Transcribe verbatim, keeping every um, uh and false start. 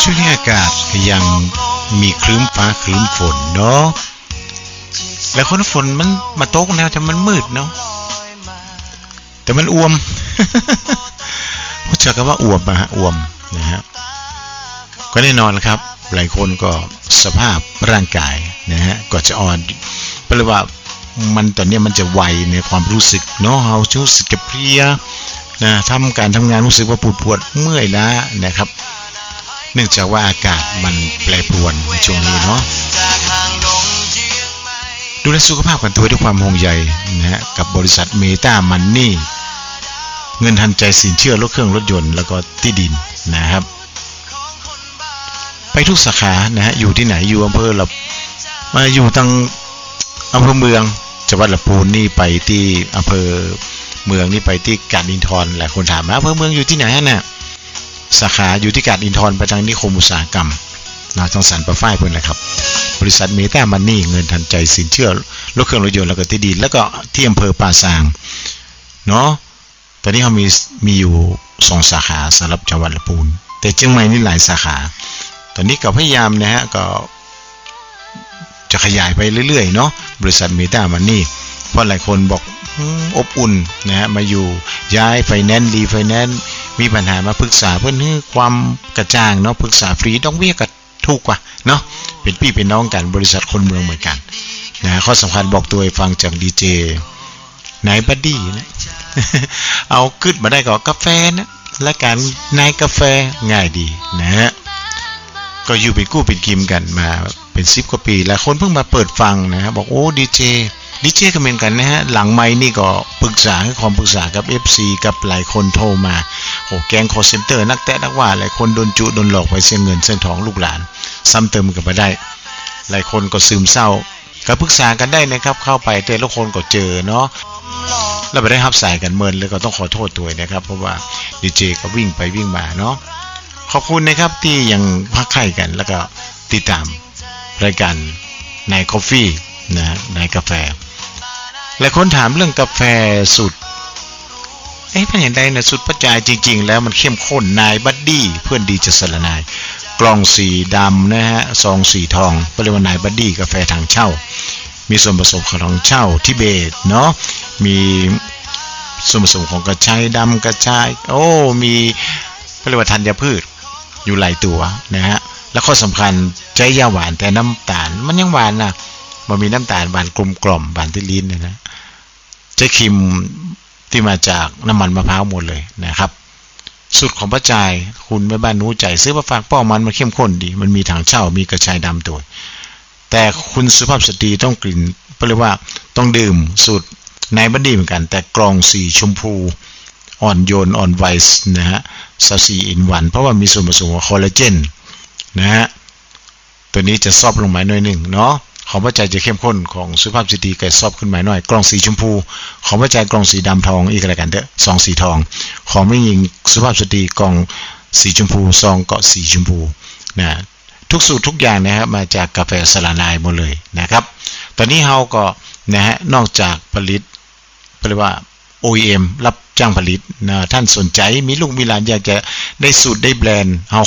ช่วงนี้อากาศยังมีครึ้มฟ้าครึ้มฝนเนาะแล้วคนฝนมันมาตกแนวแต่มันมืดเนาะแต่มันอวมรู้จักกันว่าอวมนะฮะอวมนะฮะก็แน่นอนครับหลายคนก็สภาพร่างกายนะฮะก็จะอ่อนเพราะว่ามันตอนนี้มันจะไวในความรู้สึกเนาะเรารู้สึกจะเพลียนะทำการทำงานรู้สึกว่าปวดปวดเมื่อยล้านะครับเนื่องจากว่าอากาศมันแปรปรวนในช่วงนี้เนาะดูแลสุขภาพกันตัวด้วยความห่วงใยนะฮะกับบริษัทเมตามันนี่เงินทันใจสินเชื่อรถเครื่องรถยนต์แล้วก็ที่ดินนะครับไปทุกสาขานะฮะอยู่ที่ไหนอยู่อำเภอละมาอยู่ทางอำเภอเมืองจังหวัดลำพูนนี่ไปที่อำเภอเมืองนี่ไปที่กาญจนบุรีหลายคนถามมาอำเภอเมืองอยู่ที่ไหนฮะเนี่ยสาขาอยู่ที่กาญจนบุรีไปทางนิคมอุตสาหกรรมนะทางสันปะฝ้ายเพิ่นแหละครับบริษัทเมตามันนี่เงินทันใจสินเชื่อรถเครื่องรถยนต์แล้วก็ที่ดินแล้วก็ที่อำเภอป่าซางเนาะตอนนี้เขามีมีอยู่สองสาขาสำหรับจังหวัดลำพูนแต่เชียงใหม่นี่หลายสาขาตอนนี้ก็พยายามนะฮะก็จะขยายไปเรื่อยๆเนาะบริษัทเมตามันนี่เพราะหลายคนบอกอบอุ่นนะฮะมาอยู่ย้ายไฟแนนซ์รีไฟแนนซ์มีปัญหามาปรึกษาเพื่อนให้ความกระจ่างเนาะปรึกษาฟรีต้องเบี้ยก็ถูกกว่าเนาะเป็นพี่เป็นน้องกันบริษัทคนเมืองเหมือนกันนะข้อสำคัญบอกตัวให้ฟังจากดีเจนายบัดดี้นะ เอาขึ้นมาได้ก็กาแฟนะและการนายกาแฟง่ายดีนะฮะก็อยู่เป็นกู้เป็นกิมกันมาเป็นสิบกว่าปีแล้วคนเพิ่งมาเปิดฟังนะครับบอกโอ้ดีเจดีเจก็เหมือนกันนะฮะหลังไมค์นี่ก็ปรึกษาให้ความปรึกษากับ เอฟ ซี กับหลายคนโทรมาโอ้แก๊งคอลเซ็นเตอร์นักแตะนักว่าหลายคนโดนจุโดนหลอกไปเสียเงินเส้นทองลูกหลานซ้ำเติมกันมาได้หลายคนก็ซึมเศร้าก็ปรึกษากันได้นะครับเข้าไปแต่ละคนก็เจอเนาะแล้วไปได้รับสายกันเมินเลยก็ต้องขอโทษด้วยนะครับเพราะว่าดีเจก็วิ่งไปวิ่งมาเนาะขอบคุณนะครับที่ยังพักไข่กันแล้วก็ติดตามรายการในกาแฟนะในกาแฟหลายคนถามเรื่องกาแฟสูตรเอ๊ะเป็นอย่างไรนะสูตรประจายจริงๆแล้วมันเข้มข้นนายบัดดี้เพื่อนดีจะสละนายกล่องสีดำนะฮะซองสีทองเรียกว่านายบัดดี้กาแฟทางเช่ามีส่วนผสมของทางเช่าทิเบตเนาะมีส่วนผสมของกระชายดำกระชายโอ้มีเรียกว่าธัญพืชอยู่หลายตัวนะฮะแล้วข้อสำคัญใจยาหวานแต่น้ำตาลมันยังหวานนะมันมีน้ำตาลหวานกลมกล่อมหวานที่ลิ้นเนี่ยนะเจ๊คิมที่มาจากน้ำมันมะพร้าวหมดเลยนะครับสูตรของป้าจายคุณแม่บ้านนู้ใจซื้อมาฝากป้อมันมันเข้มข้นดีมันมีถังเช่ามีกระชายดำตัวแต่คุณสุภาพสตรีต้องกลิ่นเรียกว่าต้องดื่มสูตรนายบัดดี้เหมือนกันแต่กรองสีชมพูอ่อนโยนอ่อนไวส์นะฮะซาซีอินวันเพราะว่ามีส่วนผสมของคอลลาเจนนะฮะตัวนี้จะซอบลงมาหน่อยหนึ่งเนาะของพระจัยจะเข้มข้นของสุภาพสตรีไก่ซอบขึ้นมาหน่อยกล่องสีชมพูของพระจัยกล่องสีดำทองอีกอะไรกันเถอะซองสีทองของไม่ยิงสุภาพสตรีกล่องสีชมพูซองเกาะสีชมพูนะทุกสูตรทุกอย่างนะครับมาจากกาแฟสลานายหมดเลยนะครับตอนนี้เฮาก็นะฮะนอกจากผลิตเรียกว่า โอ อี เอ็ม รับจ้างผลิตนะท่านสนใจมีลูกมีหลานอยากจะได้สูตรได้แบรนด์เฮา